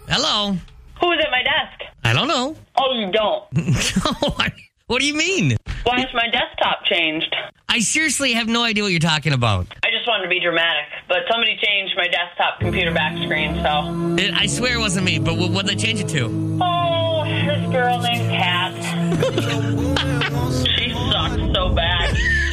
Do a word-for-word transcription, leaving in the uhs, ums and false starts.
Hello. Who's at my desk? I don't know. Oh, you don't? What do you mean? Why is my desktop changed? I seriously have no idea what you're talking about. I just wanted to be dramatic, but somebody changed my desktop computer back screen, so... It, I swear it wasn't me, but what did they change it to? Oh, this girl named Pat. She sucks so bad.